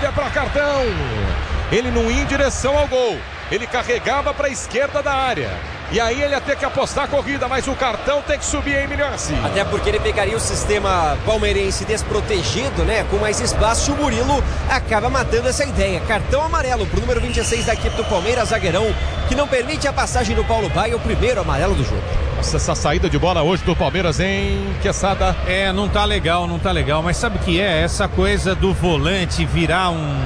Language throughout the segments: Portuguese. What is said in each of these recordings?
verde é para cartão. Ele não ia em direção ao gol, ele carregava para a esquerda da área. E aí ele ia ter que apostar a corrida, mas o cartão tem que subir, hein, Milhões? Até porque ele pegaria o sistema palmeirense desprotegido, né? Com mais espaço, e o Murilo acaba matando essa ideia. Cartão amarelo pro número 26 da equipe do Palmeiras, zagueirão, que não permite a passagem do Paulo Baia, o primeiro amarelo do jogo. Nossa, essa saída de bola hoje do Palmeiras, hein, Quesada? Não tá legal, mas sabe o que é? Essa coisa do volante virar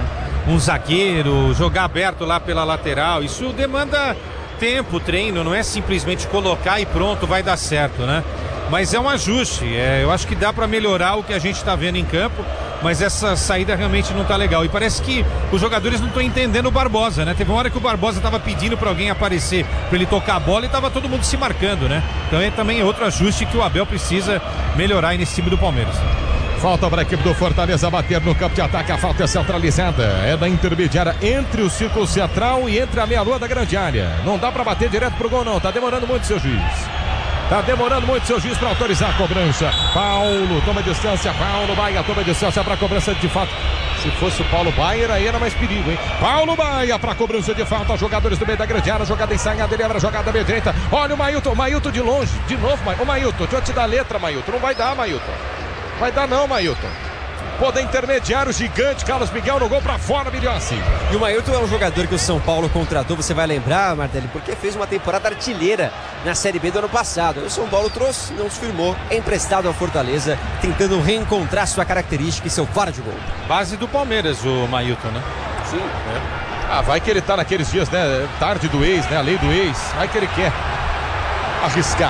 um zagueiro, jogar aberto lá pela lateral, isso demanda tempo, treino, não é simplesmente colocar e pronto, vai dar certo, né? Mas é um ajuste, eu acho que dá para melhorar o que a gente tá vendo em campo, mas essa saída realmente não tá legal. E parece que os jogadores não estão entendendo o Barbosa, né? Teve uma hora que o Barbosa tava pedindo para alguém aparecer, para ele tocar a bola, e tava todo mundo se marcando, né? Então também é outro ajuste que o Abel precisa melhorar aí nesse time do Palmeiras. Falta para a equipe do Fortaleza bater no campo de ataque. A falta é centralizada, é da intermediária entre o círculo central e entre a meia-lua da grande área. Não dá para bater direto pro gol, não. Tá demorando muito, seu juiz. Tá demorando muito, seu juiz, para autorizar a cobrança. Paulo toma distância. Paulo Baia toma distância para a cobrança de falta. Se fosse o Paulo Baia, aí era mais perigo, hein? Paulo Baia para a cobrança de falta. Jogadores do meio da grande área. Jogada ensaiada, ele abre a jogada meia direita. Olha o Mailton. Mailton de longe. De novo, Ô Mailton, deixa eu te dar a letra, Mailton. Não vai dar, Mailton. Vai dar não, Mailton. Poder intermediário gigante, Carlos Miguel no gol pra fora, Milhões. E o Mailton é um jogador que o São Paulo contratou, você vai lembrar, Martelli, porque fez uma temporada artilheira na Série B do ano passado. O São Paulo trouxe, não se firmou, é emprestado ao Fortaleza, tentando reencontrar sua característica e seu faro de gol. Base do Palmeiras, o Mailton, né? Sim. Vai que ele tá naqueles dias, né? Tarde do ex, né? A lei do ex. Vai que ele quer arriscar.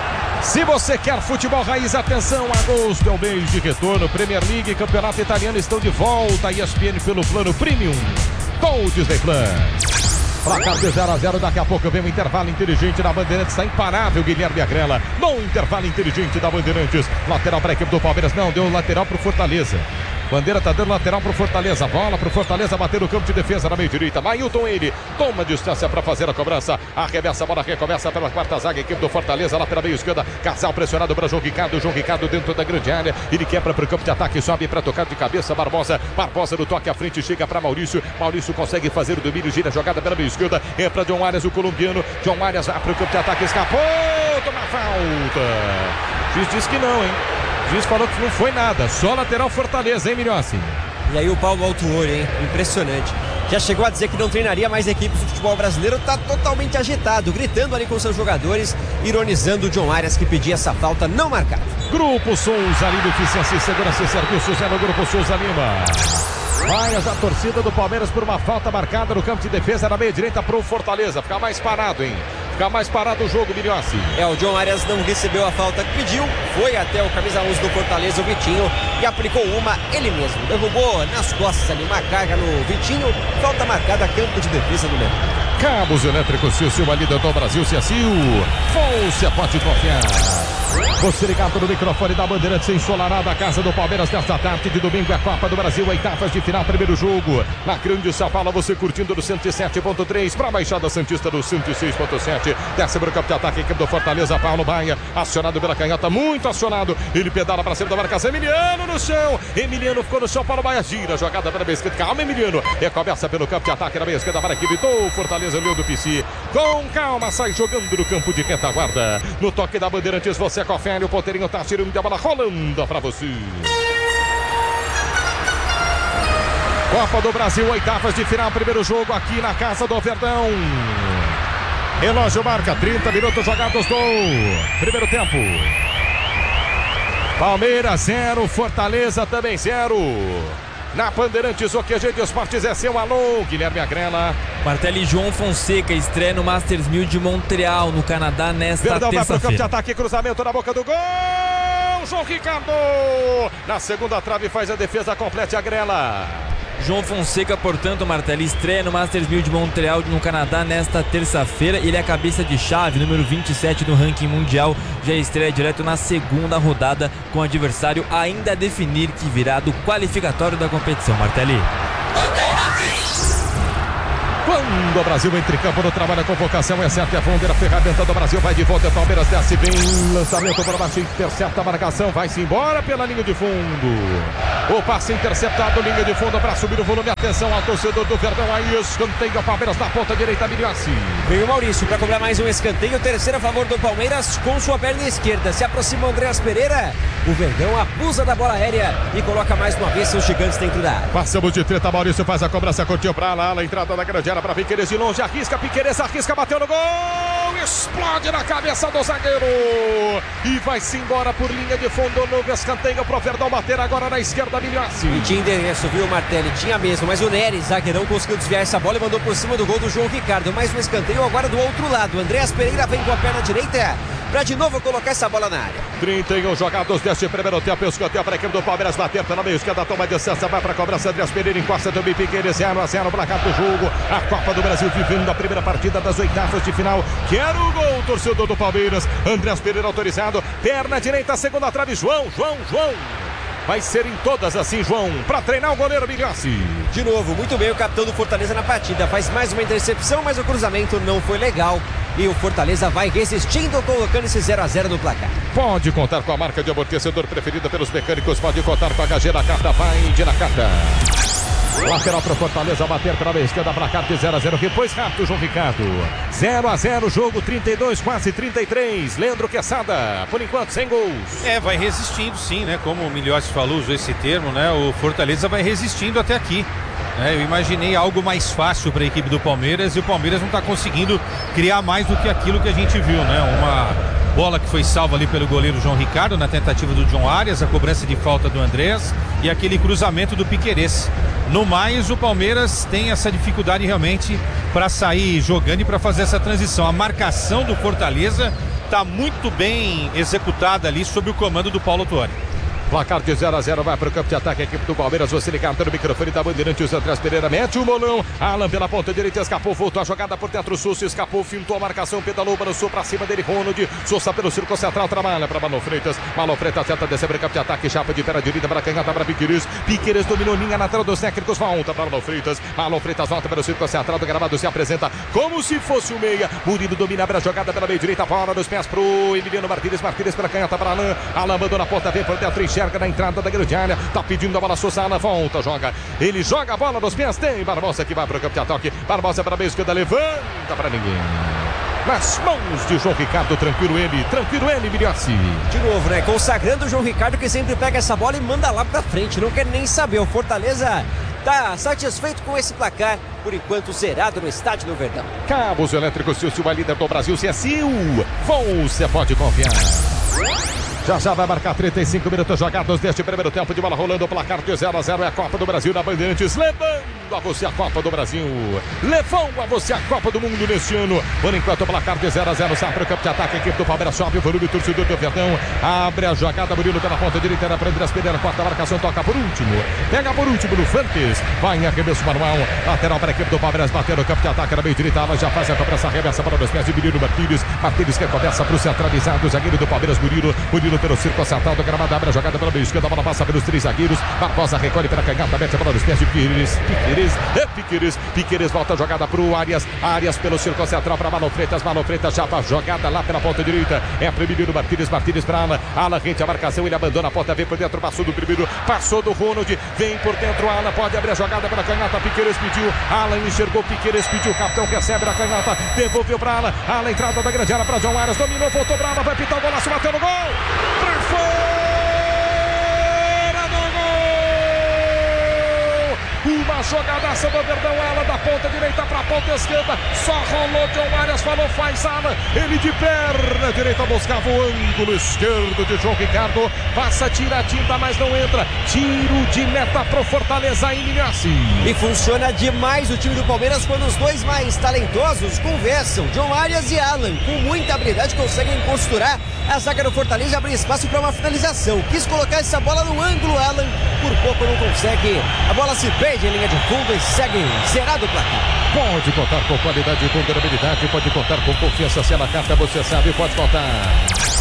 Se você quer futebol raiz, atenção, agosto é o mês de retorno. Premier League e Campeonato Italiano estão de volta. ESPN pelo plano Premium com o Disney Plus. Placar de 0-0, daqui a pouco vem um intervalo inteligente da Bandeirantes. Está imparável Guilherme Agrela. No intervalo inteligente da Bandeirantes. Lateral para a equipe do Palmeiras. Não, deu lateral para o Fortaleza. Bandeira tá dando lateral pro Fortaleza. Bola pro Fortaleza bater no campo de defesa na meia direita. Mailton, ele toma distância para fazer a cobrança. Arremessa a bola, recomeça pela quarta zaga. Equipe do Fortaleza lá pela meia esquerda. Casal pressionado para João Ricardo. João Ricardo dentro da grande área. Ele quebra pro campo de ataque. Sobe para tocar de cabeça. Barbosa. Barbosa no toque à frente. Chega para Maurício. Maurício consegue fazer o domínio. Gira a jogada pela meia esquerda. Entra John Arias, o colombiano. John Arias vai pro campo de ataque. Escapou. Toma falta. O juiz disse que não, hein? O juiz falou que não foi nada, só lateral Fortaleza, hein, Milhossi? E aí o Paulo Autuori, hein? Impressionante. Já chegou a dizer que não treinaria mais equipes do futebol brasileiro, tá totalmente agitado, gritando ali com seus jogadores, ironizando o John Arias que pedia essa falta não marcada. Grupo Souza Lima, eficiência e segurança e serviços é no Grupo Souza Lima. Vai a torcida do Palmeiras por uma falta marcada no campo de defesa na meia direita pro Fortaleza. Ficar mais parado, hein? Ficar mais parado o jogo, Milhossi. O John Arias não recebeu a falta que pediu, foi até o camisa 11 do Fortaleza, o Vitinho, e aplicou uma ele mesmo. Derrubou nas costas ali uma carga no Vitinho, falta marcada, campo de defesa do Leão. Cabos elétricos Silvio, a líder do Brasil, Ciacil. Você pode confiar. Você ligado no microfone da Bandeirantes ensolarada, a casa do Palmeiras nesta tarde de domingo, é a Copa do Brasil, oitavas de final, primeiro jogo. Na Grande São Paulo, você curtindo do 107.3 para a Baixada Santista do 106.7. Desce para o campo de ataque, equipe do Fortaleza, Paulo Baia, acionado pela canhota, muito acionado. Ele pedala para cima da marcação, Emiliano no chão. Emiliano ficou no chão, Paulo Baia gira, jogada para a meia esquerda. Calma, Emiliano. Recomeça pelo campo de ataque na meia esquerda para a equipe do Fortaleza, Leão do PC. Com calma, sai jogando no campo de retaguarda. No toque da Bandeirantes, você confere. O Ponteirinho tá tirando a bola, rolando para você. Copa do Brasil, oitavas de final, primeiro jogo aqui na casa do Verdão. Relógio marca 30 minutos jogados do primeiro tempo. Palmeiras 0, Fortaleza também 0. Na Bandeirantes, o QG de Esportes é seu. Alô, Guilherme Agrela. Martelli, João Fonseca estreia no Masters 1000 de Montreal, no Canadá, nesta terça-feira. Vai pro campo de ataque, cruzamento na boca do gol. João Ricardo. Na segunda trave faz a defesa completa, Agrela. João Fonseca, portanto, Martelli, estreia no Masters 1000 de Montreal, no Canadá, nesta terça-feira. Ele é a cabeça de chave, número 27 no ranking mundial. Já estreia direto na segunda rodada, com o adversário ainda a definir, que virá do qualificatório da competição, Martelli. Quando o Brasil entra em campo no trabalho, a convocação é certa, é a Vondeira, ferramenta do Brasil, vai de volta, Palmeiras desce bem, lançamento para baixo, intercepta a marcação, vai-se embora pela linha de fundo. O passe interceptado, linha de fundo para subir o volume. Atenção ao torcedor do Verdão. Aí escanteio, Palmeiras na ponta direita, Miliassi. Vem o Maurício para cobrar mais um escanteio. Terceiro a favor do Palmeiras com sua perna esquerda. Se aproxima o Andreas Pereira. O Verdão abusa da bola aérea e coloca mais uma vez seus gigantes dentro da área. Passamos de treta, Maurício faz a cobrança, curtiu para a entrada da grande área para Piqueires de longe. Arrisca, Piqueires arrisca, bateu no gol. Explode na cabeça do zagueiro. E vai-se embora por linha de fundo no escanteio pro Verdão bater agora na esquerda, Miliassi. E tinha endereço, viu, Martelli? Tinha mesmo, mas o Neres, zagueirão, conseguiu desviar essa bola e mandou por cima do gol do João Ricardo. Mais um escanteio agora do outro lado. Andreas Pereira vem com a perna direita para de novo colocar essa bola na área. 31 jogados deste primeiro tempo. Escanteio para a equipe do Palmeiras bater pela meia esquerda, toma distância, vai para a cobrança. Andreas Pereira encosta também, Piqueires 0-0, placar do jogo. A Copa do Brasil vivendo a primeira partida das oitavas de final. Quero o gol, torcedor do Palmeiras. Andreas Pereira autorizado, perna direita, segunda trave, João. Vai ser em todas assim, João, para treinar o goleiro Miliassi. De novo, muito bem o capitão do Fortaleza na partida. Faz mais uma intercepção, mas o cruzamento não foi legal. E o Fortaleza vai resistindo, colocando esse 0-0 no placar. Pode contar com a marca de amortecedor preferida pelos mecânicos. Pode contar com a HG Nakata. Vai de Nakata. Lateral para o Fortaleza bater pela meia esquerda, placar de 0-0. Depois rápido, João Ricardo. 0-0, jogo 32, quase 33. Leandro Quesada, por enquanto, sem gols. Vai resistindo sim, né? Como o Miliossi falou, usou esse termo, né? O Fortaleza vai resistindo até aqui. Eu imaginei algo mais fácil para a equipe do Palmeiras e o Palmeiras não está conseguindo criar mais do que aquilo que a gente viu, né? Uma bola que foi salva ali pelo goleiro João Ricardo na tentativa do John Arias, a cobrança de falta do Andrés e aquele cruzamento do Piqueires. No mais, o Palmeiras tem essa dificuldade realmente para sair jogando e para fazer essa transição. A marcação do Fortaleza está muito bem executada ali sob o comando do Paulo Tuori. Placar de 0-0, vai para o campo de ataque, a equipe do Palmeiras. Você ligado no microfone da Bandeirantes, o Andrés Pereira mete o bolão. Alan pela ponta direita, escapou, voltou a jogada por dentro. Susso escapou, fintou a marcação, pedalou para o sul, para cima dele, Ronald. Sousa pelo círculo central, trabalha para Marlon Freitas. Marlon Freitas tenta descer para o campo de ataque, chapa de perna direita para canhota para Piqueires. Piqueires dominou linha na tela dos técnicos, volta para Marlon Freitas. Marlon Freitas volta pelo círculo central do gramado, se apresenta como se fosse o meia. Murilo domina, abre a jogada pela meia direita, bola dos pés pro Emiliano Martínez. Martínez para canhota para Alan. Alan mandou na ponta, vem por dentro, enxerga na entrada da grande área, tá pedindo a bola, Sousa, Alan volta, joga, ele joga a bola nos pés, tem Barbosa que vai para o campo de ataque, Barbosa para a meia esquerda, levanta para ninguém, nas mãos de João Ricardo, tranquilo ele, Miliassi. De novo, né, consagrando o João Ricardo, que sempre pega essa bola e manda lá pra frente, não quer nem saber, o Fortaleza tá satisfeito com esse placar, por enquanto zerado no estádio do Verdão. Cabos elétricos, se o líder do Brasil, se é Sil, você pode confiar. Já vai marcar 35 minutos jogados deste primeiro tempo de bola rolando, o placar de 0-0 é a Copa do Brasil na Bandeirantes, levando a você a Copa do Brasil, levou a você a Copa do Mundo neste ano. Por enquanto o placar de 0-0, sai para o campo de ataque, a equipe do Palmeiras sobe, o volume, torcedor do Verdão, abre a jogada, Murilo pela ponta direita, era para Andrés Pereira, quarta marcação, toca por último, pega por último no Fantes, vai em arremesso manual, lateral para a equipe do Palmeiras, bater no campo de ataque, na meio direita, ela já faz a cobrança, arremessa para os pés de Murilo Martínez, Martínez que começa para o centralizado, zagueiro do Palmeiras, Murilo pelo círculo central do gramado, abre a jogada pela meia esquerda, a bola passa pelos três zagueiros, Barbosa recolhe para canhota, mete a bola nos pés de Piqueires volta a jogada para o Arias pelo círculo central para Marlon Freitas chapa a jogada lá pela ponta direita, é para o menino Martínez para Alan, rente a marcação, ele abandona a ponta, vem por dentro, passou do primeiro, passou do Ronald, vem por dentro, Alan pode abrir a jogada para canhota, Piqueires pediu, Alan enxergou, Piqueires pediu, o capitão recebe a canhota, devolveu para Alan, entrada da grande área para John Arias, dominou, voltou para Alan, vai pintar o golaço, bateu no gol, pra fora do gol, uma jogadaça do Verdão, ela da ponta direita para a ponta esquerda, só rolou John Arias, falou, faz Alan, ele de perna direita buscava o ângulo esquerdo de João Ricardo, passa, tira a tinta, mas não entra, tiro de meta pro Fortaleza e Miliassi. E funciona demais o time do Palmeiras quando os dois mais talentosos conversam, John Arias e Alan, com muita habilidade conseguem costurar a zaga do Fortaleza e abrir espaço para uma finalização, quis colocar essa bola no ângulo, Alan, por pouco não consegue, a bola se perde em linha de fundo e segue zerado o placar. Pode contar com qualidade e com durabilidade, pode contar com confiança, se ela carta, você sabe, pode contar.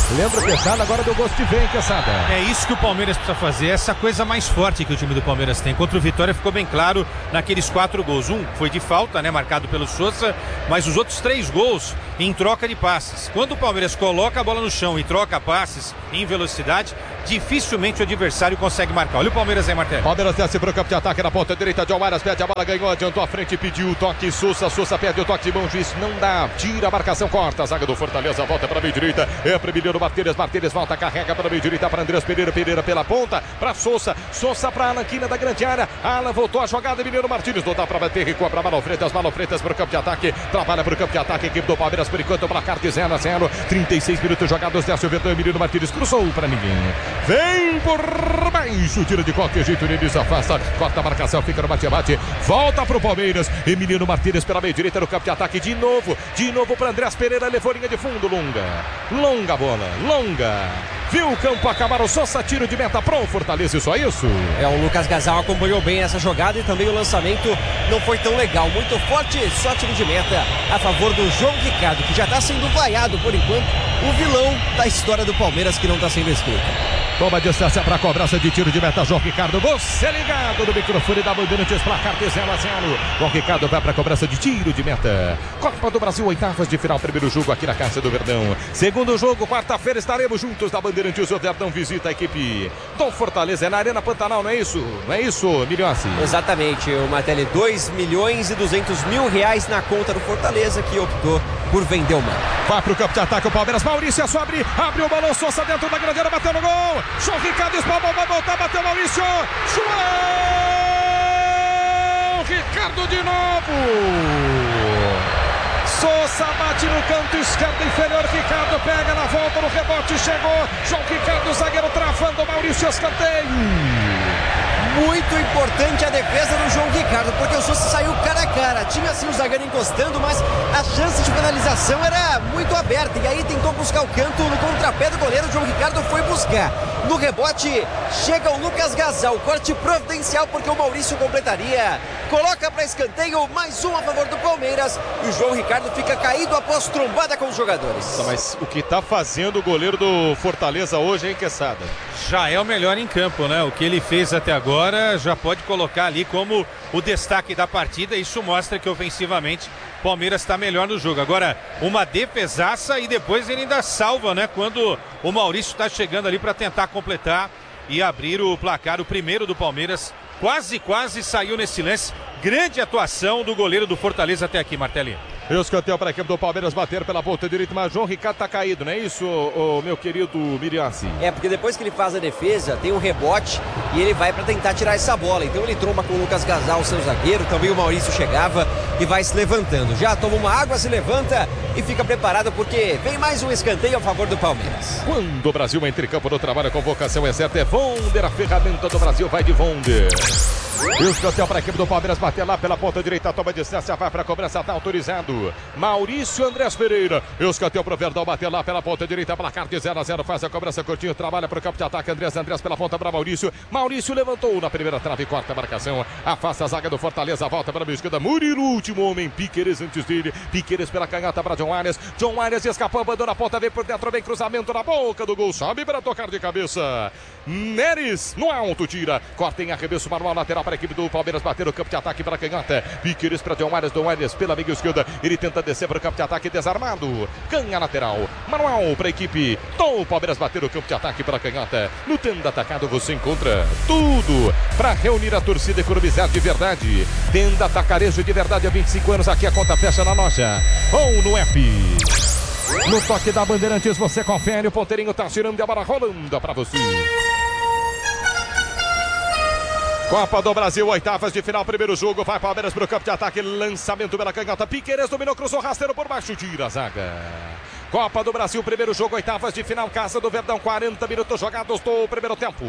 Lembra o Queixada, agora deu gosto de ver, Queixada. É isso que o Palmeiras precisa fazer, essa coisa mais forte que o time do Palmeiras tem. Contra o Vitória ficou bem claro naqueles 4 gols. Um foi de falta, né, marcado pelo Sousa, mas os outros 3 gols em troca de passes. Quando o Palmeiras coloca a bola no chão e troca passes em velocidade, dificilmente o adversário consegue marcar. Olha o Palmeiras aí, Martelo. Palmeiras desce para o campo de ataque na ponta direita. John Arias pede a bola, ganhou, adiantou a frente, pediu o toque. Sousa perde o toque de mão, juiz não dá, tira a marcação, corta. A zaga do Fortaleza volta para a meio direita. É para Emiliano Martínez volta, carrega para a meio direita para Andrés Pereira pela ponta para Sousa para Alan Quina da grande área. Alan voltou a jogada, Emiliano Martínez não dá para bater, recua para Malo Freitas para o campo de ataque, trabalha para o campo de ataque. Equipe do Palmeiras por enquanto, placar de 0-0. 36 minutos jogados, desce o Verdão, Emiliano Martínez cruzou para ninguém. Vem por baixo, tira de qualquer jeito, ele se afasta, corta a marcação, fica no bate-bate, volta pro Palmeiras, Emiliano Martínez pela meia direita no campo de ataque, de novo para Andrés Pereira, levou linha de fundo, longa bola, viu o campo acabar, o Sousa, tiro de meta pro Fortaleza, só isso? O Lucas Gasal acompanhou bem essa jogada e também o lançamento não foi tão legal, muito forte, só tiro de meta a favor do João Ricardo, que já está sendo vaiado por enquanto, o vilão da história do Palmeiras que não está sendo escrito. Toma distância para a cobrança de tiro de meta, João Ricardo, você ligado no microfone da Bandeirantes, placar de 0-0. João Ricardo vai para a cobrança de tiro de meta. Copa do Brasil, oitavas de final, primeiro jogo aqui na Casa do Verdão. Segundo jogo, quarta-feira, estaremos juntos da Bandeirantes. O Verdão visita a equipe do Fortaleza, é na Arena Pantanal, não é isso? Não é isso, Milhões? Exatamente, o Martelli, R$2.200.000 na conta do Fortaleza, que optou por vender o mano. Vai pro campo de ataque o Palmeiras, Maurício abre o balão, Sousa dentro da grande área, bateu no gol. João Ricardo espalmou, vai voltar, bateu Maurício. João Ricardo de novo. Sousa bate no canto esquerdo inferior, Ricardo pega na volta, no rebote chegou. João Ricardo, zagueiro travando, Maurício, escanteio. Muito importante a defesa do João Ricardo, porque o Sousa saiu cara a cara. Tinha assim o zagueiro encostando, mas a chance de finalização era muito aberta. E aí tentou buscar o canto no contrapé do goleiro. O João Ricardo foi buscar. No rebote chega o Lucas Gasal. Corte providencial, porque o Maurício completaria. Coloca para escanteio, mais um a favor do Palmeiras. E o João Ricardo fica caído após trombada com os jogadores. Mas o que está fazendo o goleiro do Fortaleza hoje, hein, Queixada? Já é o melhor em campo, né? O que ele fez até agora já pode colocar ali como o destaque da partida. Isso mostra que ofensivamente o Palmeiras está melhor no jogo. Agora, uma defesaça e depois ele ainda salva, né? Quando o Maurício está chegando ali para tentar completar e abrir o placar, o primeiro do Palmeiras. Quase saiu nesse lance. Grande atuação do goleiro do Fortaleza até aqui, Martelinho. Escanteio para a equipe do Palmeiras bater pela ponta direita, mas João Ricardo tá caído, não é isso, meu querido Miriassi? Porque depois que ele faz a defesa, tem um rebote e ele vai para tentar tirar essa bola. Então ele tromba com o Lucas Gasal, seu zagueiro, também o Maurício chegava e vai se levantando. Já toma uma água, se levanta e fica preparado porque vem mais um escanteio a favor do Palmeiras. Quando o Brasil entra em campo no trabalho, a convocação é certa, é Vonder, a ferramenta do Brasil vai de Vonder. E o escanteio para a equipe do Palmeiras bater lá pela ponta direita, toma distância, vai para a cobrança, está autorizado. Maurício Andrés Pereira. E o escanteio para o Verdão bater lá pela ponta direita, placar de 0-0, faz a cobrança curtinho, trabalha para o campo de ataque, Andrés pela ponta para Maurício. Maurício levantou na primeira trave, corta a marcação, afasta a zaga do Fortaleza, volta para a esquerda, Murilo, último homem, Piqueires antes dele, Piqueires pela canhota para John Arias escapou, abandona a ponta, vem por dentro, vem cruzamento na boca do gol, sobe para tocar de cabeça. Neres no alto, tira, corta em arremesso manual lateral para a equipe do Palmeiras bater o campo de ataque para a canhota. Piqueires para John Arias pela meia esquerda, ele tenta descer para o campo de ataque desarmado, canha lateral, manual para a equipe do Palmeiras bater o campo de ataque para a canhota. No tenda atacado você encontra tudo para reunir a torcida e economizar de verdade. Tenda Atacarejo de verdade há 25 anos, aqui a conta fecha na loja ou no app. No toque da Bandeirantes você confere, o ponteirinho tá girando e a bola rolando para você. Copa do Brasil, oitavas de final, primeiro jogo, vai Palmeiras pro campo de ataque, lançamento pela canhota, Piqueires dominou, cruzou, rasteiro por baixo, tira a zaga. Copa do Brasil, primeiro jogo, oitavas de final, Casa do Verdão, 40 minutos jogados do primeiro tempo.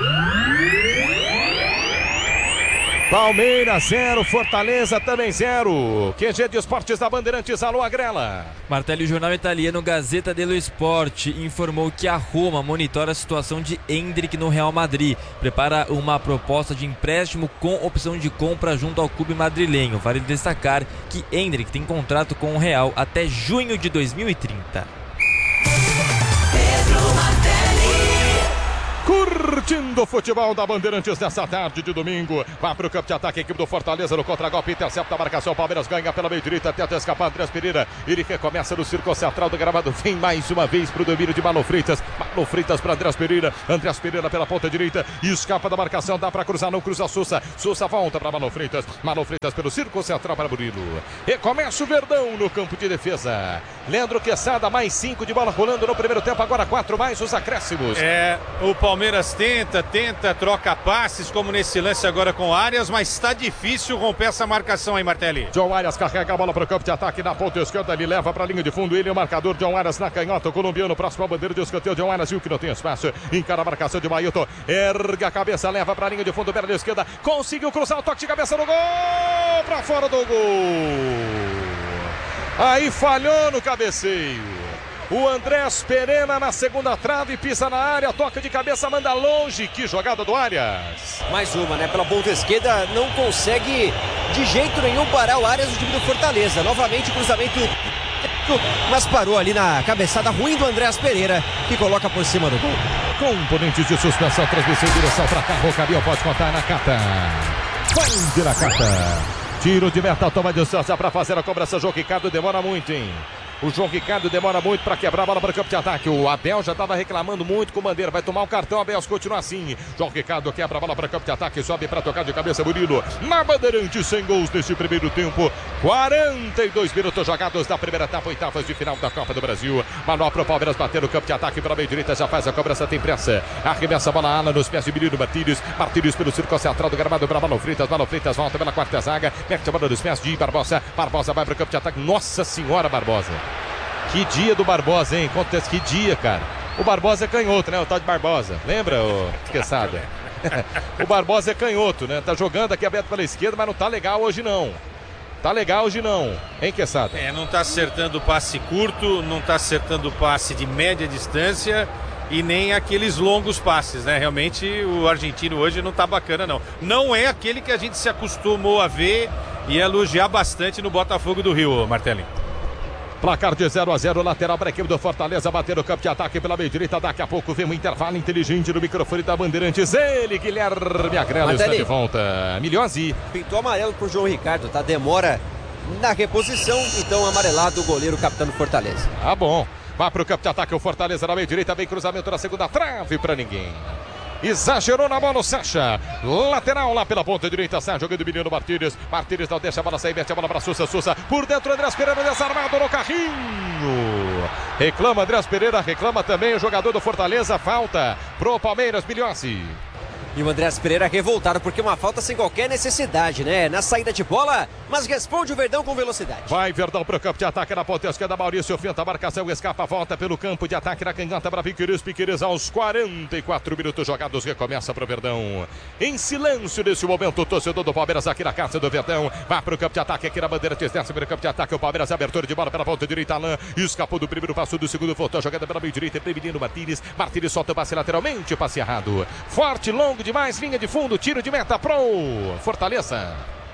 Palmeiras 0, Fortaleza também 0. QG de Esportes da Bandeirantes, alô Agrela. Martelli, o jornal italiano Gazzetta dello Sport informou que a Roma monitora a situação de Endrick no Real Madrid. Prepara uma proposta de empréstimo com opção de compra junto ao clube madrilenho. Vale destacar que Endrick tem contrato com o Real até junho de 2030. Curtindo o futebol da Bandeirantes nessa tarde de domingo. Vai para o campo de ataque, a equipe do Fortaleza no contra-golpe, intercepta a marcação. Palmeiras ganha pela meia direita, tenta escapar Andrés Pereira. Ele recomeça no círculo central do gramado. Vem mais uma vez para o domínio de Marlon Freitas. Marlon Freitas para Andrés Pereira. Andrés Pereira pela ponta direita. Escapa da marcação, dá para cruzar, não cruza Sousa. Sousa volta para Marlon Freitas. Marlon Freitas pelo círculo central para Murilo. Recomeça o Verdão no campo de defesa. Leandro Quesada, mais 5 de bola rolando no primeiro tempo. Agora 4 mais os acréscimos. O Palmeiras tenta, troca passes, como nesse lance agora com Arias, mas está difícil romper essa marcação aí, Martelli. John Arias carrega a bola para o campo de ataque na ponta esquerda, ele leva para a linha de fundo, ele é o marcador. John Arias na canhota, o colombiano, próximo ao bandeira de escanteio. John Arias viu que não tem espaço, encara a marcação de Mailton, ergue a cabeça, leva para a linha de fundo, perna esquerda, conseguiu cruzar o toque de cabeça no gol, para fora do gol. Aí falhou no cabeceio. O Andrés Pereira na segunda trave, pisa na área, toca de cabeça, manda longe. Que jogada do Arias. Mais uma, né? Pela ponta esquerda, não consegue de jeito nenhum parar o Arias do time do Fortaleza. Novamente o cruzamento, mas parou ali na cabeçada ruim do Andrés Pereira, que coloca por cima do gol. Componentes de suspensão, transmissão e direção para cá. Caminhão pode contar na Cata. Vai de na Cata. Tiro de meta, toma distância para fazer a cobrança. João Ricardo demora muito, hein? O João Ricardo demora muito para quebrar a bola para o campo de ataque. O Abel já estava reclamando muito com o Bandeira. Vai tomar o cartão, Abel continua assim. João Ricardo quebra a bola para o campo de ataque. Sobe para tocar de cabeça, Murilo. Na Bandeirantes, 100 gols neste primeiro tempo. 42 minutos jogados da primeira etapa, oitavas de final da Copa do Brasil. Manual para o Palmeiras bater no campo de ataque pela meia direita. Já faz a cobrança, tem pressa. Arremessa a bola ala nos pés de Murilo Martínez. Martínez pelo círculo central do gramado para Marlon Freitas. Marlon Freitas volta pela quarta zaga. Mete a bola nos pés de Barbosa. Barbosa vai para o campo de ataque. Nossa Senhora, Barbosa. Que dia do Barbosa, hein? Acontece que dia, cara. O Barbosa é canhoto, né? O tal de Barbosa. Lembra, ô Quesada? O Barbosa é canhoto, né? Tá jogando aqui aberto pela esquerda, mas não tá legal hoje, não. Tá legal hoje, não. Hein, Quesada? Não tá acertando o passe curto, não tá acertando o passe de média distância e nem aqueles longos passes, né? Realmente o argentino hoje não tá bacana, não. Não é aquele que a gente se acostumou a ver e elogiar bastante no Botafogo do Rio, Martelli. Placar de 0-0, lateral para a equipe do Fortaleza, bater no campo de ataque pela meia direita. Daqui a pouco vem um intervalo inteligente no microfone da Bandeirantes. Ele, Guilherme Agrelo, está de volta. Milhose. Pintou amarelo pro João Ricardo, tá? Demora na reposição, então amarelado o goleiro, capitão do Fortaleza. Ah, bom. Vai para o campo de ataque o Fortaleza na meia direita, vem cruzamento na segunda trave para ninguém. Exagerou na bola o Sacha. Lateral lá pela ponta direita. Sai jogando o menino Martínez. Martínez não deixa a bola sair. Mete a bola para Sousa. Sousa por dentro. Andrés Pereira desarmado no carrinho. Reclama Andrés Pereira. Reclama também o jogador do Fortaleza. Falta pro Palmeiras. Milhose. E o Andrés Pereira revoltado porque uma falta sem qualquer necessidade, né? Na saída de bola, mas responde o Verdão com velocidade. Vai Verdão para o campo de ataque na ponta esquerda. Maurício finta a marcação, escapa, volta pelo campo de ataque na canhota para Piqueires. Piqueires aos 44 minutos jogados. Recomeça para o Verdão. Em silêncio nesse momento, o torcedor do Palmeiras aqui na casa do Verdão. Vai para o campo de ataque aqui na Bandeirantes. Desce para o campo de ataque. O Palmeiras, abertura de bola pela ponta direita. Alain escapou do primeiro passo, do segundo voltou a jogada pela meia direita. Prevenindo Martínez. Martínez solta o passe lateralmente. Passe errado. Forte, longo demais, linha de fundo, tiro de meta pro Fortaleza.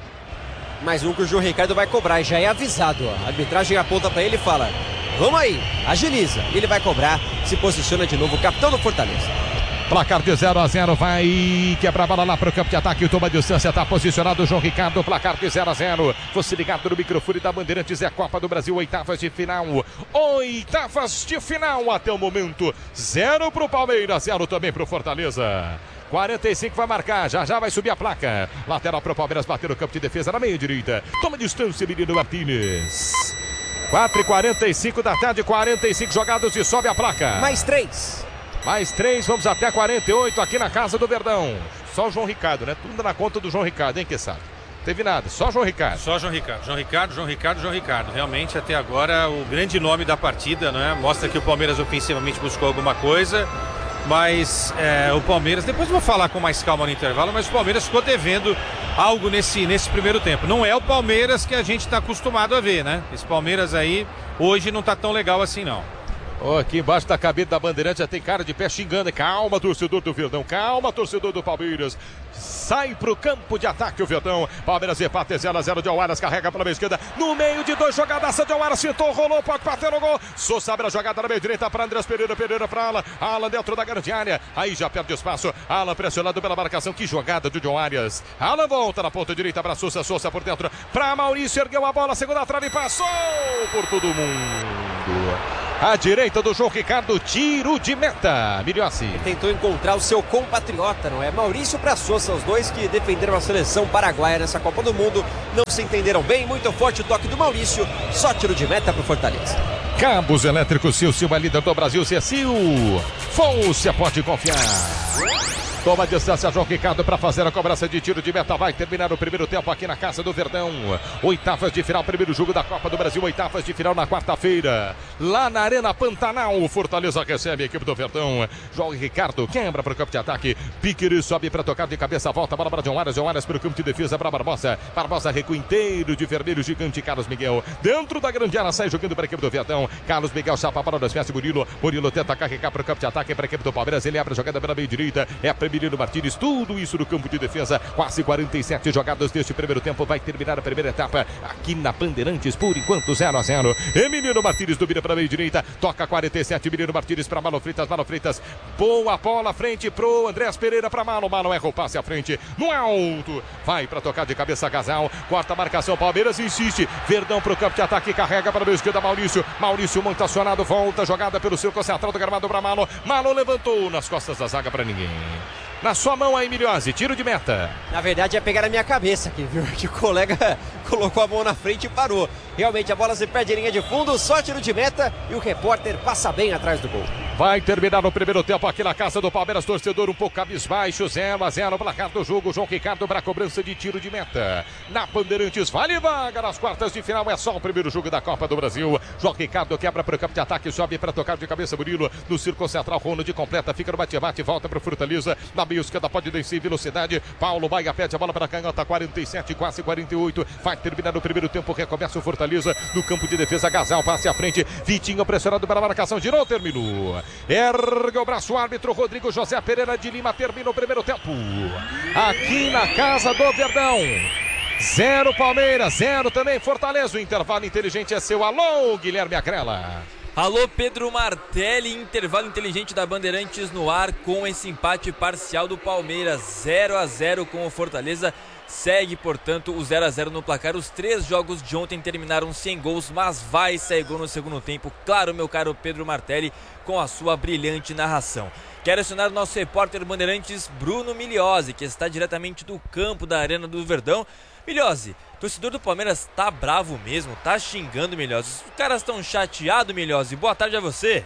Mais um que o João Ricardo vai cobrar e já é avisado. A arbitragem aponta para ele e fala: vamos aí, agiliza. Ele vai cobrar, se posiciona de novo o capitão do Fortaleza. Placar de 0-0, vai quebrar a bola lá para o campo de ataque, toma distância, está posicionado o João Ricardo, placar de 0-0, você ligado no microfone da Bandeirantes, é a Copa do Brasil, oitavas de final, até o momento, 0 para o Palmeiras, 0 também para o Fortaleza. 45 vai marcar, já vai subir a placa, lateral para o Palmeiras, bater no campo de defesa na meia direita, toma distância, menino Martínez. 4h45 da tarde, 45 jogados e sobe a placa. Mais 3, vamos até 48 aqui na casa do Verdão. Só o João Ricardo, né? Tudo na conta do João Ricardo, hein, Quesada? Teve nada, só João Ricardo. Só João Ricardo. Realmente, até agora, o grande nome da partida, né? Mostra que o Palmeiras ofensivamente buscou alguma coisa. Mas o Palmeiras, depois eu vou falar com mais calma no intervalo, mas o Palmeiras ficou devendo algo nesse primeiro tempo. Não é o Palmeiras que a gente está acostumado a ver, né? Esse Palmeiras aí, hoje não tá tão legal assim, não. Aqui embaixo da cabine da Bandeirante já tem cara de pé xingando. Calma, torcedor do Verdão. Calma, torcedor do Palmeiras. Sai pro campo de ataque o Verdão. Palmeiras empata 0-0. John Arias carrega pela meia esquerda. No meio de 2 jogadas. John Arias citou, rolou, pode bater no gol. Sousa abre a jogada na meia direita para Andrés Pereira. Pereira para Alan. Alan dentro da grande área. Aí já perde espaço. Alan pressionado pela marcação. Que jogada do John Arias. Alan volta na ponta direita para Sousa. Sousa por dentro para Maurício. Ergueu a bola. Segunda trave e passou por todo mundo. À direita do João Ricardo, tiro de meta. Milhossi. Tentou encontrar o seu compatriota, não é? Maurício para Sousa, os dois que defenderam a seleção paraguaia nessa Copa do Mundo. Não se entenderam bem, muito forte o toque do Maurício. Só tiro de meta para o Fortaleza. Cabos elétricos, Silva, líder do Brasil, Cecil. Fôcia pode confiar. Toma a distância, João Ricardo para fazer a cobrança de tiro de meta. Vai terminar o primeiro tempo aqui na Casa do Verdão. Oitavas de final, primeiro jogo da Copa do Brasil. Oitavas de final na quarta-feira. Lá na Arena Pantanal, o Fortaleza recebe a equipe do Verdão. João Ricardo quebra para o campo de ataque. Piqueri sobe para tocar de cabeça. Volta a bola para John Arias. John Arias para o campo de defesa para Barbosa. Barbosa recua inteiro de vermelho gigante. Carlos Miguel dentro da grande área. Sai jogando para a equipe do Verdão. Carlos Miguel chapa para o desfesse. Murilo. Murilo tenta carregar para o campo de ataque para a equipe do Palmeiras. Ele abre a jogada pela meia direita. É a Emiliano Martins, tudo isso no campo de defesa. Quase 47 jogadas deste primeiro tempo. Vai terminar a primeira etapa aqui na Bandeirantes. Por enquanto 0-0. Emiliano Martins domina para a meia direita. Toca 47. Emiliano Martins para Malo Freitas. Malo Freitas. Boa bola à frente pro Andrés Pereira para Malo. Malo erra o passe à frente. No alto. Vai para tocar de cabeça Gasal. Corta a marcação. Palmeiras insiste. Verdão para o campo de ataque. Carrega para a meia esquerda Maurício. Maurício muito acionado. Volta jogada pelo círculo central do gramado para Malo. Malo levantou nas costas da zaga para ninguém. Na sua mão aí, Milhose, tiro de meta. Na verdade, ia pegar na minha cabeça aqui, viu? Que o colega colocou a mão na frente e parou. Realmente, a bola se perde em linha de fundo, só tiro de meta e o repórter passa bem atrás do gol. Vai terminar o primeiro tempo aqui na Casa do Palmeiras. Torcedor um pouco cabisbaixo, 0-0, placar do jogo. João Ricardo para a cobrança de tiro de meta. Na Bandeirantes, vale vaga nas quartas de final. É só o primeiro jogo da Copa do Brasil. João Ricardo quebra para o campo de ataque, sobe para tocar de cabeça Murilo. No círculo central, Ronald completa, fica no bate-bate, volta para o Fortaleza. Na meia esquerda pode descer velocidade. Paulo Baia pede a bola para a canhota, 47, quase 48. Vai terminar o primeiro tempo, recomeça o Fortaleza. No campo de defesa, Gasal, passe à frente. Vitinho pressionado pela marcação, girou, terminou. Ergue o braço, o árbitro Rodrigo José Pereira de Lima termina o primeiro tempo. Aqui na Casa do Verdão. 0 Palmeiras, 0 também Fortaleza. O intervalo inteligente é seu. Alô, Guilherme Agrela. Alô, Pedro Martelli, intervalo inteligente da Bandeirantes no ar com esse empate parcial do Palmeiras, 0-0 com o Fortaleza. Segue, portanto, o 0-0 no placar. Os 3 jogos de ontem terminaram sem gols, mas vai sair gol no segundo tempo. Claro, meu caro Pedro Martelli, com a sua brilhante narração. Quero acionar o nosso repórter Bandeirantes, Bruno Milhose, que está diretamente do campo da Arena do Verdão. Milhose, torcedor do Palmeiras tá bravo mesmo, tá xingando, Milhose. Os caras estão chateados, Milhose. Boa tarde a você.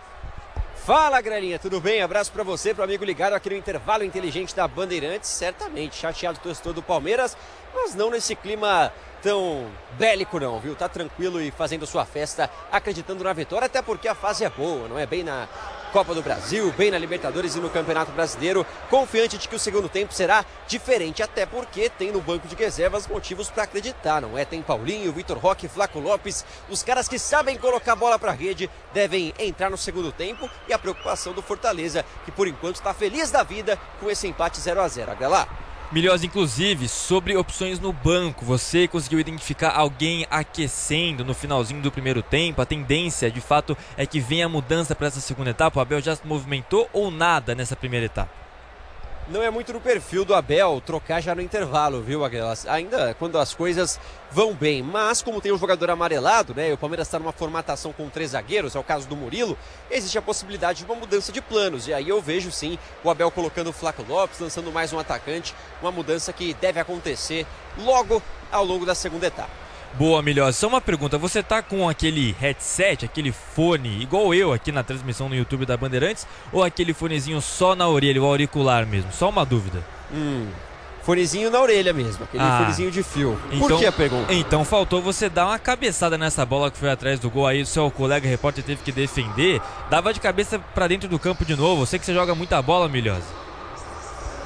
Fala, Grelinha, tudo bem? Abraço pra você, pro amigo ligado aqui no intervalo inteligente da Bandeirantes. Certamente chateado o torcedor do Palmeiras, mas não nesse clima tão bélico não, viu? Tá tranquilo e fazendo sua festa, acreditando na vitória, até porque a fase é boa, não é? Bem na Copa do Brasil, bem na Libertadores e no Campeonato Brasileiro, confiante de que o segundo tempo será diferente, até porque tem no banco de reservas motivos para acreditar, não é? Tem Paulinho, Vitor Roque, Flaco Lopes, os caras que sabem colocar a bola para a rede devem entrar no segundo tempo, e a preocupação do Fortaleza, que por enquanto está feliz da vida com esse empate 0-0. Agra Milhose, inclusive, sobre opções no banco, você conseguiu identificar alguém aquecendo no finalzinho do primeiro tempo? A tendência, de fato, é que venha a mudança para essa segunda etapa? O Abel já se movimentou ou nada nessa primeira etapa? Não é muito no perfil do Abel trocar já no intervalo, viu, Aguilar? Ainda quando as coisas vão bem. Mas como tem um jogador amarelado, né? O Palmeiras está numa formatação com 3 zagueiros, é o caso do Murilo, existe a possibilidade de uma mudança de planos. E aí eu vejo sim o Abel colocando o Flaco Lopes, lançando mais um atacante, uma mudança que deve acontecer logo ao longo da segunda etapa. Boa, Milhose. Só uma pergunta, você tá com aquele headset, aquele fone, igual eu aqui na transmissão no YouTube da Bandeirantes, ou aquele fonezinho só na orelha, o auricular mesmo? Só uma dúvida. Fonezinho na orelha mesmo, aquele fonezinho de fio. Então, por que a pergunta? Então faltou você dar uma cabeçada nessa bola que foi atrás do gol aí, o seu colega repórter teve que defender, dava de cabeça pra dentro do campo de novo. Eu sei que você joga muita bola, Milhose.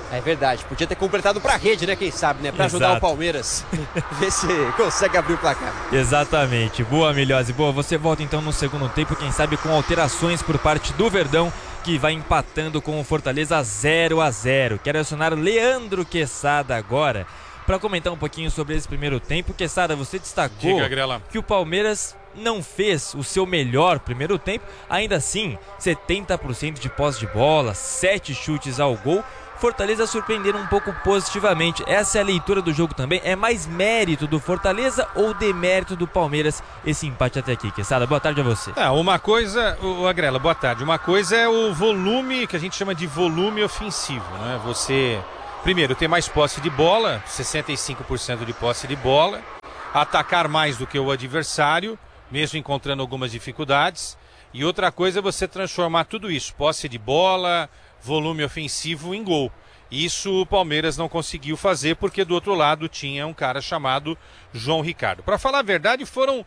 É verdade, podia ter completado pra rede, né? Quem sabe, né? Pra ajudar Exato. o Palmeiras. Ver se consegue abrir o placar. Exatamente. Boa, Milhose. Boa, você volta então no segundo tempo, quem sabe com alterações por parte do Verdão, que vai empatando com o Fortaleza 0-0. Quero acionar Leandro Quesada agora para comentar um pouquinho sobre esse primeiro tempo. Quesada, você destacou que o Palmeiras não fez o seu melhor primeiro tempo, ainda assim 70% de posse de bola, 7 chutes ao gol. Fortaleza surpreendendo um pouco positivamente. Essa é a leitura do jogo também. É mais mérito do Fortaleza ou demérito do Palmeiras esse empate até aqui? Quesada, boa tarde a você. Uma coisa, o Agrela, boa tarde. Uma coisa é o volume, que a gente chama de volume ofensivo, né? Você, primeiro, ter mais posse de bola, 65% de posse de bola, atacar mais do que o adversário, mesmo encontrando algumas dificuldades. E outra coisa é você transformar tudo isso, posse de bola, volume ofensivo, em gol. Isso o Palmeiras não conseguiu fazer porque do outro lado tinha um cara chamado João Ricardo. Para falar a verdade, foram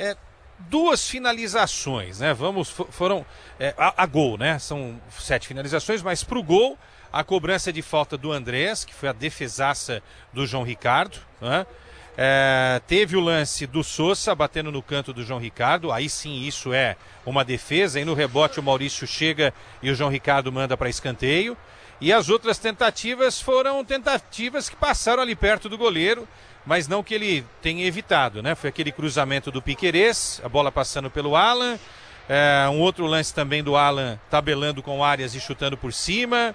2 finalizações, né? Foram a gol, né? São 7 finalizações, mas para o gol, a cobrança de falta do Andrés, que foi a defesaça do João Ricardo, né? Teve o lance do Sousa batendo no canto do João Ricardo, aí sim isso é uma defesa, e no rebote o Maurício chega e o João Ricardo manda para escanteio, e as outras tentativas foram tentativas que passaram ali perto do goleiro, mas não que ele tenha evitado, né? Foi aquele cruzamento do Piquerez, a bola passando pelo Alan, um outro lance também do Alan tabelando com o Arias e chutando por cima,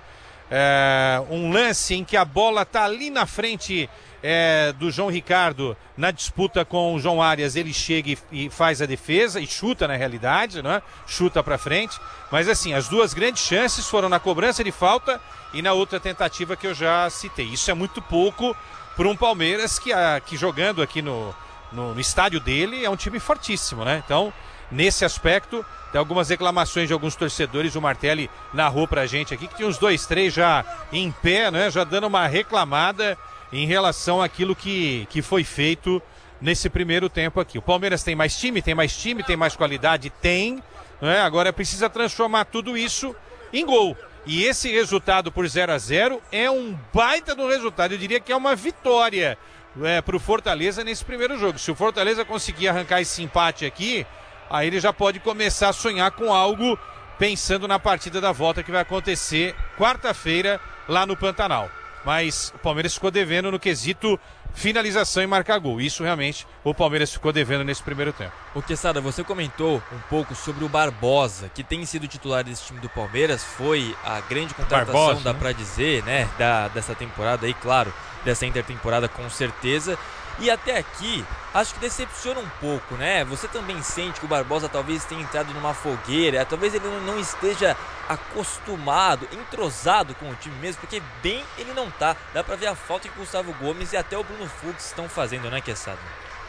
um lance em que a bola está ali na frente do João Ricardo na disputa com o João Arias, ele chega e faz a defesa e chuta na realidade, né? Chuta para frente, mas assim, as 2 grandes chances foram na cobrança de falta e na outra tentativa que eu já citei. Isso é muito pouco para um Palmeiras que jogando aqui no estádio dele é um time fortíssimo, né? Então, nesse aspecto, tem algumas reclamações de alguns torcedores, o Martelli narrou pra gente aqui que tinha uns 2, 3 já em pé, né? Já dando uma reclamada em relação àquilo que foi feito nesse primeiro tempo aqui. O Palmeiras tem mais time, tem mais qualidade, tem, né? Agora precisa transformar tudo isso em gol. E esse resultado por 0-0 é um baita do resultado, eu diria que é uma vitória para o Fortaleza nesse primeiro jogo. Se o Fortaleza conseguir arrancar esse empate aqui, aí ele já pode começar a sonhar com algo pensando na partida da volta que vai acontecer quarta-feira lá no Pantanal. Mas o Palmeiras ficou devendo no quesito finalização e marcar gol. Isso realmente o Palmeiras ficou devendo nesse primeiro tempo. O Quesada, você comentou um pouco sobre o Barbosa, que tem sido titular desse time do Palmeiras, foi a grande contratação, Barbosa, dá né? pra dizer, né, dessa temporada aí, claro, dessa intertemporada com certeza. E até aqui, acho que decepciona um pouco, né? Você também sente que o Barbosa talvez tenha entrado numa fogueira, talvez ele não esteja acostumado, entrosado com o time mesmo, porque bem ele não tá. Dá pra ver a falta que o Gustavo Gomes e até o Bruno Fux estão fazendo, né, Quesada?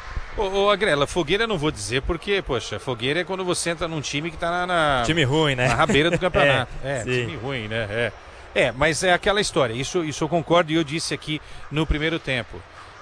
Ô Agrela, fogueira eu não vou dizer porque, poxa, fogueira é quando você entra num time que tá na time ruim, né? Na rabeira do campeonato. Sim. Time ruim, né? Mas é aquela história, isso eu concordo e eu disse aqui no primeiro tempo.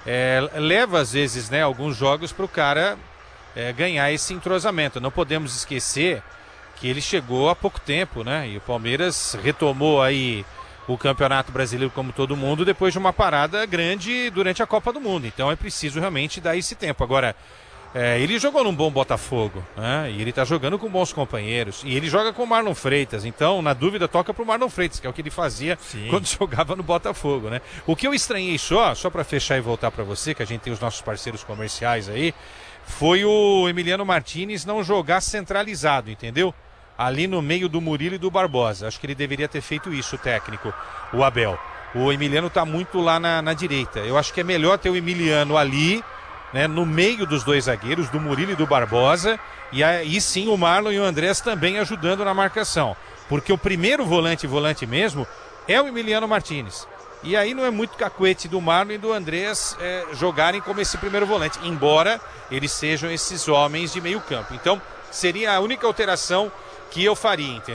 Leva às vezes, né, alguns jogos para o cara ganhar esse entrosamento. Não podemos esquecer que ele chegou há pouco tempo, né? E o Palmeiras retomou aí o Campeonato Brasileiro como todo mundo depois de uma parada grande durante a Copa do Mundo. Então é preciso realmente dar esse tempo. Agora, ele jogou num bom Botafogo, né? E ele está jogando com bons companheiros. E ele joga com o Marlon Freitas. Então, na dúvida, toca pro Marlon Freitas, que é o que ele fazia quando jogava no Botafogo, né? O que eu estranhei só para fechar e voltar para você, que a gente tem os nossos parceiros comerciais aí, foi o Emiliano Martínez não jogar centralizado, entendeu? Ali no meio do Murilo e do Barbosa. Acho que ele deveria ter feito isso, o técnico, o Abel. O Emiliano está muito lá na direita. Eu acho que é melhor ter o Emiliano ali, né, no meio dos 2 zagueiros, do Murilo e do Barbosa, e aí sim o Marlon e o Andrés também ajudando na marcação, porque o primeiro volante mesmo é o Emiliano Martínez, e aí não é muito cacuete do Marlon e do Andrés jogarem como esse primeiro volante, embora eles sejam esses homens de meio campo. Então seria a única alteração que eu faria, entendeu?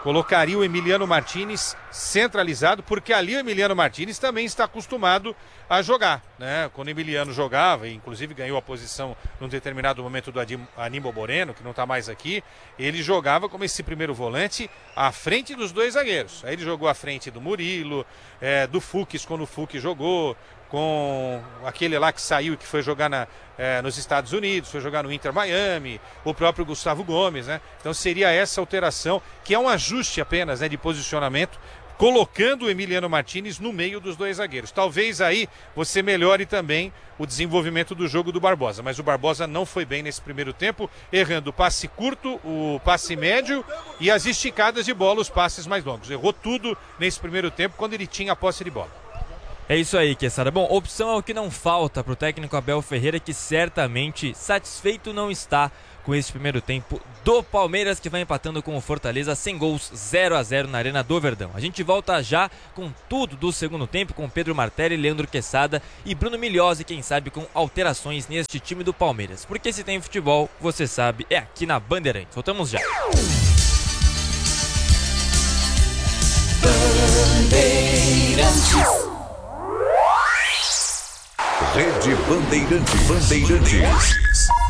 colocaria o Emiliano Martínez centralizado, porque ali o Emiliano Martínez também está acostumado a jogar, né? Quando o Emiliano jogava, e inclusive ganhou a posição num determinado momento do Aníbal Moreno, que não está mais aqui, ele jogava como esse primeiro volante à frente dos dois zagueiros. Aí ele jogou à frente do Murilo, do Fux, quando o Fux jogou, com aquele lá que saiu e que foi jogar nos Estados Unidos, foi jogar no Inter Miami, o próprio Gustavo Gomes, né? Então seria essa alteração, que é um ajuste apenas, né, de posicionamento, colocando o Emiliano Martínez no meio dos dois zagueiros. Talvez aí você melhore também o desenvolvimento do jogo do Barbosa, mas o Barbosa não foi bem nesse primeiro tempo, errando o passe curto, o passe médio e as esticadas de bola, os passes mais longos. Errou tudo nesse primeiro tempo quando ele tinha a posse de bola. É isso aí, Quesada. Bom, opção é o que não falta para o técnico Abel Ferreira, que certamente satisfeito não está com esse primeiro tempo do Palmeiras, que vai empatando com o Fortaleza sem gols, 0-0 na Arena do Verdão. A gente volta já com tudo do segundo tempo, com Pedro Martelli, Leandro Quesada e Bruno Migliosi, quem sabe com alterações neste time do Palmeiras. Porque se tem futebol, você sabe, é aqui na Bandeirantes. Voltamos já. Rede Bandeirantes.